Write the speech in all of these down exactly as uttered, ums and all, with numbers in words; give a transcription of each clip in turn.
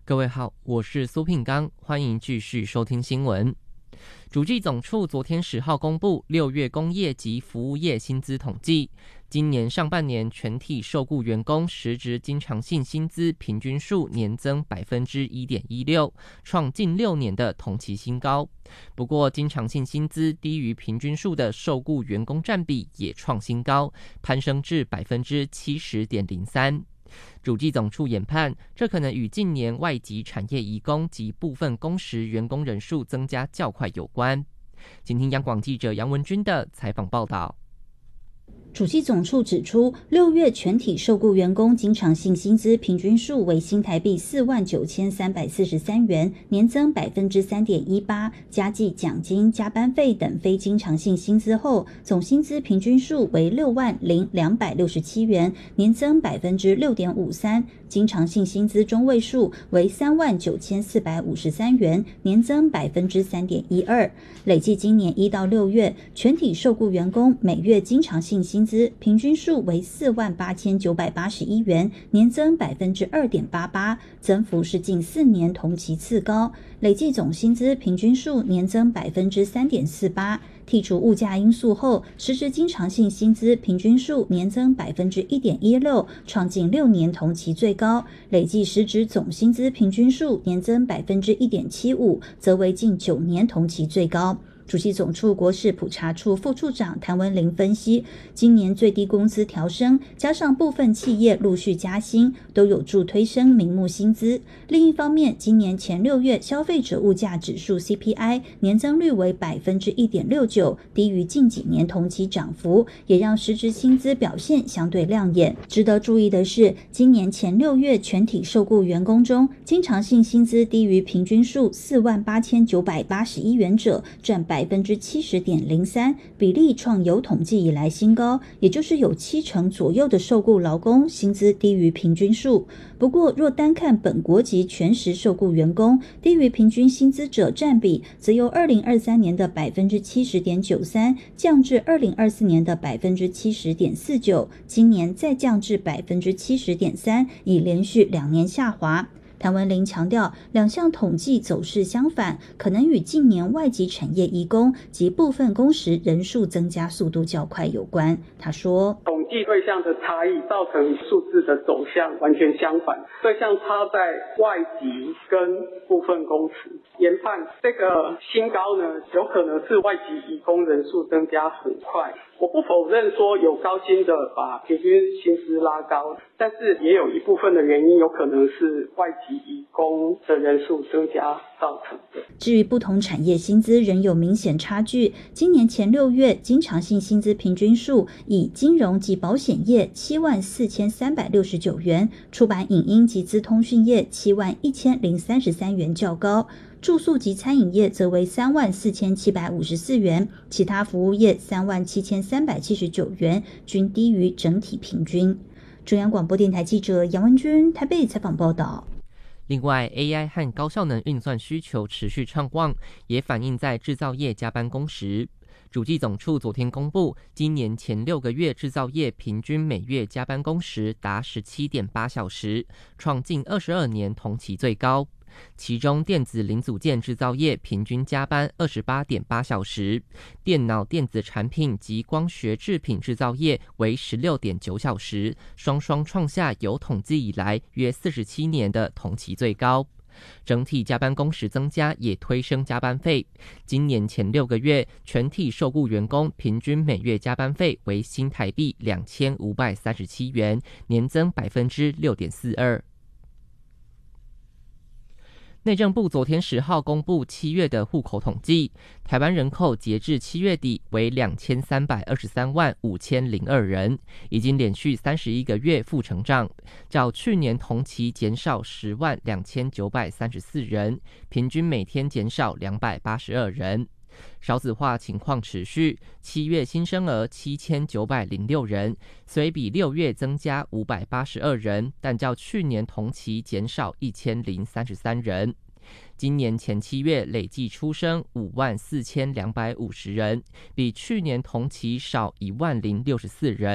各位好，我是苏聘刚，欢迎继续收听新闻。主计总处昨天十号公布六月工业及服务业薪资统计，今年上半年全体受雇员工实质经常性薪资平均数年增 百分之一点一六， 创近六年的同期新高。不过经常性薪资低于平均数的受雇员工占比也创新高，攀升至 百分之七十点零三。主计总处研判，这可能与近年外籍产业移工及部分工时员工人数增加较快有关。请听央广记者杨文君的采访报道。 主计总处指出，六月全体受雇员工经常性薪资平均数为新台币四万九千三百四十三元，年增 百分之三点一八， 加计奖金、加班费等非经常性薪资后，总薪资平均数为六万零两百六十七元，年增 百分之六点五三， 经常性薪资中位数为三万九千四百五十三元，年增 百分之三点一二。累计今年一到六月，全体受雇员工每月经常性薪资平均数为四万八千九百八十一元，年增 百分之二点八八， 增幅是近四年同期次高。累计总薪资平均数年增 百分之三点四八， 剔除物价因素后，实质经常性薪资平均数年增 百分之一点一六， 创近六年同期最高。累计实质总薪资平均数年增 百分之一点七五， 则为近九年同期最高。主计总处国事普查处副处长谭文玲分析，今年最低工资调升，加上部分企业陆续加薪，都有助推升名目薪资。另一方面，今年前六月消费者物价指数 C P I 年增率为 百分之一点六九， 低于近几年同期涨幅，也让实质薪资表现相对亮眼。值得注意的是，今年前六月全体受雇员工中，经常性薪资低于平均数四万八千九百八十一元者占百分之七十点零三，比例创有统计以来新高，也就是有七成左右的受雇劳工薪资低于平均数。不过，若单看本国籍全时受雇员工，低于平均薪资者占比，则由二零二三年的百分之七十点九三降至二零二四年的百分之七十点四九，今年再降至百分之七十点三，已连续两年下滑。谭文玲强调，两项统计走势相反，可能与近年外籍产业移工及部分工时人数增加速度较快有关。他说， 统计对象的差异造成数字的走向完全相反，对象差在外籍跟部分工时。研判这个新高呢，有可能是外籍移工人数增加很快。我不否认说有高薪的把平均薪资拉高，但是也有一部分的原因有可能是外籍移工的人数增加造成的。 至于不同产业薪资仍有明显差距，今年前六月经常性薪资平均数以金融及保险业七万四千三百六十九元，出版影音及资通讯业七万一千零三十三元较高，住宿及餐饮业则为三万四千七百五十四元，其他服务业三万七千三百七十九元，均低于整体平均。中央广播电台记者杨文君台北采访报道。 另外 A I 和高效能运算需求持续畅旺，也反映在制造业加班工时。主计总处昨天公布，今年前六个月制造业平均每月加班工时达 十七点八小时，创近二十二年同期最高。其中电子零组件制造业平均加班 二十八点八小时，电脑电子产品及光学制品制造业为 十六点九小时，双双创下有统计以来约四十七年的同期最高。整体加班工时增加也推升加班费，今年前六个月全体受雇员工平均每月加班费为新台币两千五百三十七元，年增 百分之六点四二。内政部昨天十号公布七月的户口统计，台湾人口截至七月底为两千三百二十三万五千零二人，已经连续三十一个月负成长，较去年同期减少十万两千九百三十四人，平均每天减少两百八十二人。少子化情况持续，七月新生儿七千九百零六人，虽比六月增加五百八十二人，但较去年同期减少一千零三十三人。今年前七月累计出生五万四千两百五十人，比去年同期少一万零六十四人。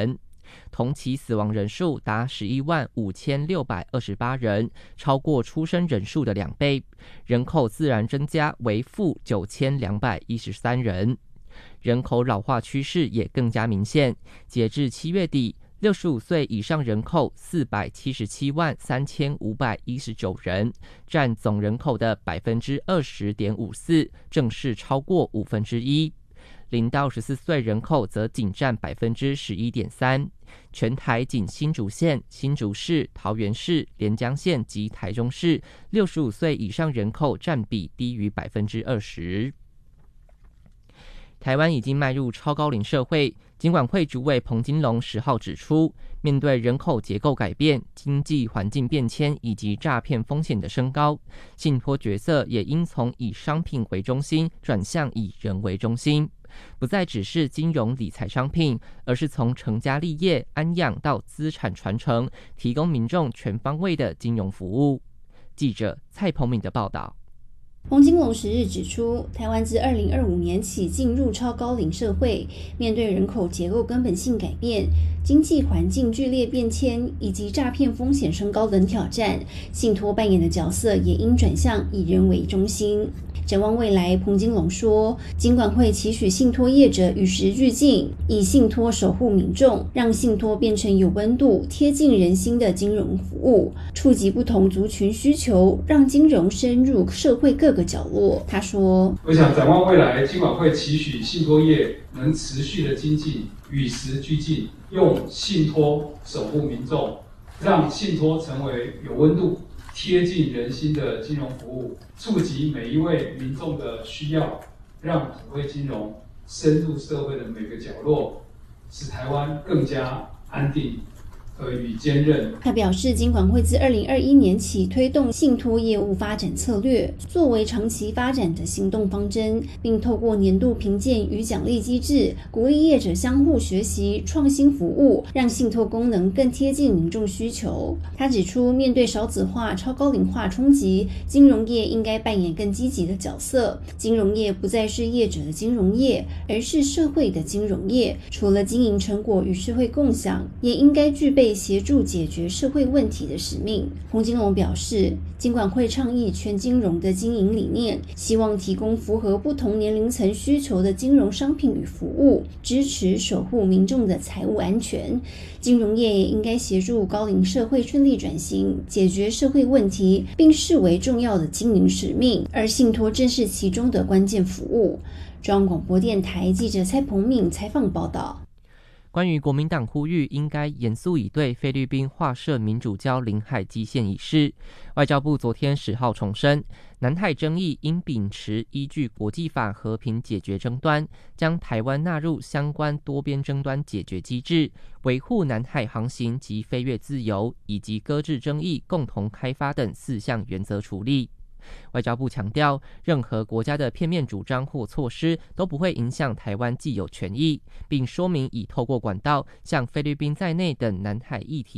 同期死亡人数达十一万五千六百二十八人，超过出生人数的两倍，人口自然增加为负九千两百一十三人。人口老化趋势也更加明显，截至七月底，六十五岁以上人口四百七十七万三千五百一十九人，占总人口的百分之二十点五四，正式超过五分之一。零到十四岁人口则仅占百分之十一点三，全台仅新竹县、新竹市、桃园市、连江县及台中市六十五岁以上人口占比低于百分之二十。台湾已经迈入超高龄社会，金管会主委彭金龙十号指出，面对人口结构改变、经济环境变迁以及诈骗风险的升高，信托角色也应从以商品为中心转向以人为中心，不再只是金融理财商品，而是从成家立业、安养到资产传承，提供民众全方位的金融服务。记者蔡鹏敏的报道。 彭金龙十日指出，台湾自二零二五年起进入超高龄社会，面对人口结构根本性改变、经济环境剧烈变迁以及诈骗风险升高等挑战，信托扮演的角色也应转向以人为中心。展望未来，彭金龙说，金管会期许信托业者与时俱进，以信托守护民众，让信托变成有温度、贴近人心的金融服务，触及不同族群需求，让金融深入社会各个角落。他说， 我想展望未来，金管会期许信托业能持续的精进，与时俱进，用信托守护民众，让信托成为有温度、贴近人心的金融服务，触及每一位民众的需要，让普惠金融深入社会的每个角落，使台湾更加安定和与坚韧。 他表示，金管会自二零二一年起推动信托业务发展策略，作为长期发展的行动方针，并透过年度评鉴与奖励机制，鼓励业者相互学习、创新服务，让信托功能更贴近民众需求。他指出，面对少子化、超高龄化冲击，金融业应该扮演更积极的角色。金融业不再是业者的金融业，而是社会的金融业。除了经营成果与社会共享，也应该具备协助解决社会问题的使命。彭金龙表示，金管会倡议全金融的经营理念，希望提供符合不同年龄层需求的金融商品与服务，支持守护民众的财务安全。金融业也应该协助高龄社会顺利转型，解决社会问题，并视为重要的经营使命，而信托正是其中的关键服务。中央广播电台记者蔡鹏敏采访报道。 关于国民党呼吁应该严肃以对菲律宾划设民主礁领海基线一事，外交部昨天十号重申，南海争议应秉持依据国际法和平解决争端，将台湾纳入相关多边争端解决机制，维护南海航行及飞越自由，以及搁置争议、共同开发等四项原则处理。外交部强调，任何国家的片面主张或措施都不会影响台湾既有权益，并说明已透过管道向菲律宾在内等南海议题